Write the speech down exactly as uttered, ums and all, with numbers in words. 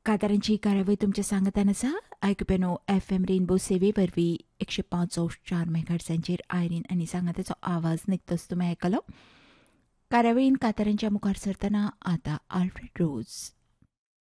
कांतारांची कार्यावळ तुमच्या सांगतान आसा. आयकुपेनो एफ एम रेनबो सेवे वरवीं एकशे पांच चार मेगाहर्ट्झांचेर आयरीन आनी सांगाताचो आवाज निकतोच तुमी आयकलो. कार्यावळीन कांतारांच्या मुखार सरतना आतां आल्फ्रेड रोज.